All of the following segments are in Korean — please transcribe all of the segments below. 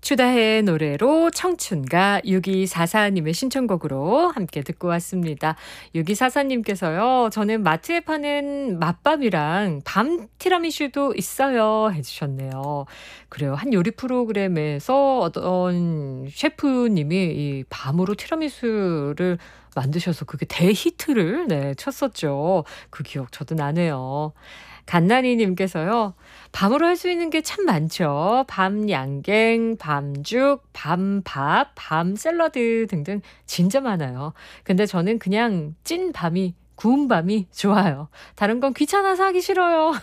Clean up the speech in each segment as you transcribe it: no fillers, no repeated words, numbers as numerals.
추다해의 노래로 청춘가 6244님의 신청곡으로 함께 듣고 왔습니다. 6244님께서요. 저는 마트에 파는 맛밤이랑 밤 티라미슈도 있어요 해주셨네요. 그래요. 한 요리 프로그램에서 어떤 셰프님이 이 밤으로 티라미수를 만드셔서 그게 대히트를 쳤었죠. 그 기억 저도 나네요. 갓나니님께서요. 밤으로 할 수 있는 게 참 많죠. 밤 양갱, 밤죽, 밤밥, 밤 샐러드 등등 진짜 많아요. 근데 저는 그냥 찐 밤이 구운 밤이 좋아요. 다른 건 귀찮아서 하기 싫어요.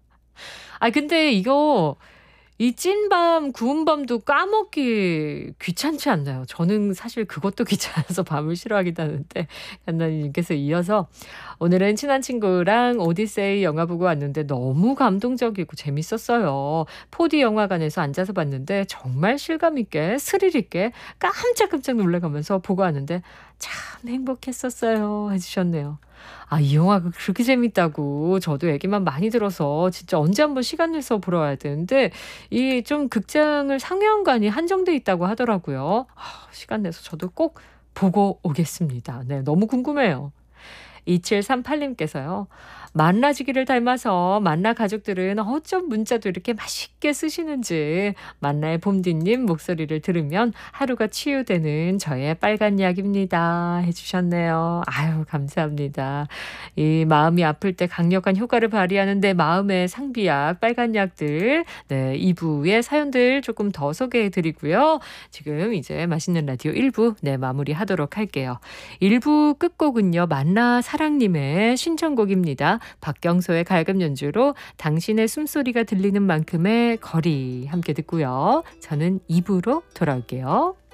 근데 이거 이 찐밤, 구운 밤도 까먹기 귀찮지 않나요? 저는 사실 그것도 귀찮아서 밤을 싫어하긴 하는데 갓나니님께서 이어서 오늘은 친한 친구랑 오디세이 영화 보고 왔는데 너무 감동적이고 재밌었어요. 4D 영화관에서 앉아서 봤는데 정말 실감 있게 스릴 있게 깜짝깜짝 놀라가면서 보고 왔는데 참 행복했었어요 해주셨네요. 이 영화가 그렇게 재밌다고 저도 얘기만 많이 들어서 진짜 언제 한번 시간 내서 보러 와야 되는데 이 좀 극장을 상영관이 한정돼 있다고 하더라고요. 시간 내서 저도 꼭 보고 오겠습니다. 네, 너무 궁금해요. 2738님께서요. 만나지기를 닮아서 만나 가족들은 어쩜 문자도 이렇게 맛있게 쓰시는지 만나의 봄디님 목소리를 들으면 하루가 치유되는 저의 빨간 약입니다 해주셨네요. 아유 감사합니다. 이 마음이 아플 때 강력한 효과를 발휘하는 내 마음의 상비약 빨간 약들 2부의 사연들 조금 더 소개해 드리고요. 지금 이제 맛있는 라디오 1부 마무리하도록 할게요. 1부 끝곡은요. 만나 사랑님의 신청곡입니다. 박경소의 갈금 연주로 당신의 숨소리가 들리는 만큼의 거리 함께 듣고요. 저는 2부로 돌아올게요.